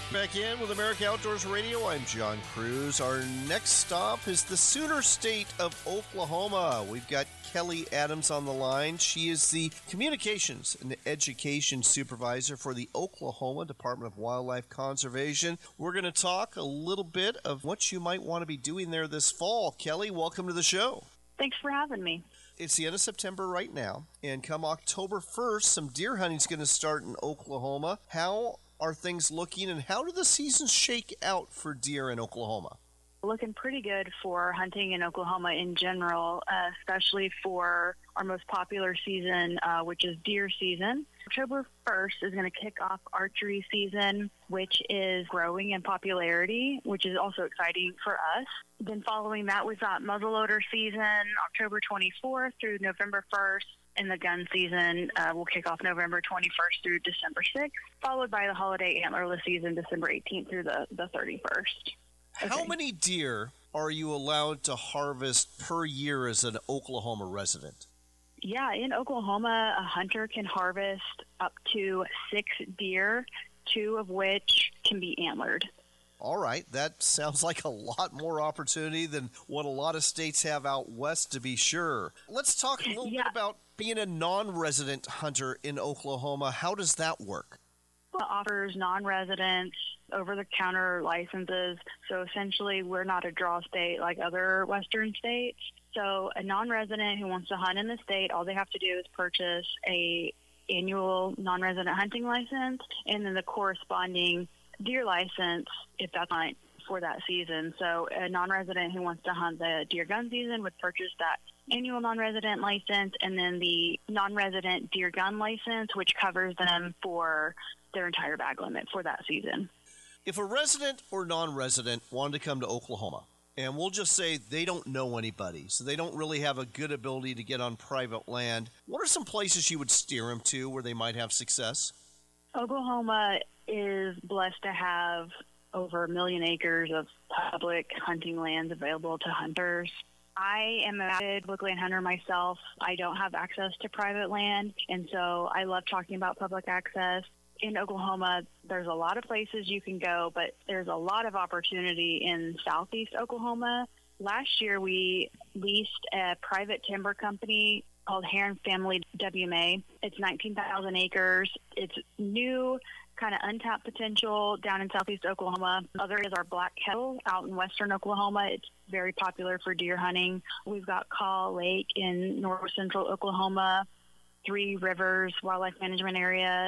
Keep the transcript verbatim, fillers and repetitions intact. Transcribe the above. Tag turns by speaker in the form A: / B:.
A: Back in with America Outdoors Radio. I'm John Cruz. Our next stop is the Sooner State of Oklahoma. We've got Kelly Adams on the line. She is the Communications and Education Supervisor for the Oklahoma Department of Wildlife Conservation. We're going to talk a little bit of what you might want to be doing there this fall. Kelly, welcome to the show.
B: Thanks for having me.
A: It's the end of September right now, and come October first, some deer hunting is going to start in Oklahoma. How are things looking, and how do the seasons shake out for deer in Oklahoma?
B: Looking pretty good for hunting in Oklahoma in general, uh, especially for our most popular season, uh, which is deer season. October first is going to kick off archery season, which is growing in popularity, which is also exciting for us. Then following that, we've got muzzleloader season, October twenty-fourth through November first. And the gun season uh, will kick off November twenty-first through December sixth, followed by the holiday antlerless season, December eighteenth through the, the thirty-first. Okay.
A: How many deer are you allowed to harvest per year as an Oklahoma resident?
B: Yeah, in Oklahoma, a hunter can harvest up to six deer, two of which can be antlered.
A: All right, that sounds like a lot more opportunity than what a lot of states have out west, to be sure. Let's talk a little
B: yeah.
A: bit about being a non-resident hunter in Oklahoma. How does that work?
B: It offers non-residents over-the-counter licenses. So essentially, we're not a draw state like other western states. So a non-resident who wants to hunt in the state, all they have to do is purchase a annual non-resident hunting license and then the corresponding deer license if that's not for that season. So a non-resident who wants to hunt the deer gun season would purchase that annual non-resident license and then the non-resident deer gun license, which covers them for their entire bag limit for that season.
A: If a resident or non-resident wanted to come to Oklahoma, and we'll just say they don't know anybody, so they don't really have a good ability to get on private land, what are some places you would steer them to where they might have success?
B: Oklahoma is blessed to have over a million acres of public hunting lands available to hunters. I am an avid public land hunter myself. I don't have access to private land, and so I love talking about public access. In Oklahoma, there's a lot of places you can go, but there's a lot of opportunity in southeast Oklahoma. Last year, we leased a private timber company called Heron Family W M A. It's nineteen thousand acres. It's new, kind of untapped potential down in southeast Oklahoma. Other is our Black Kettle out in western Oklahoma. It's very popular for deer hunting. We've got Kaw Lake in north central Oklahoma, Three Rivers Wildlife Management Area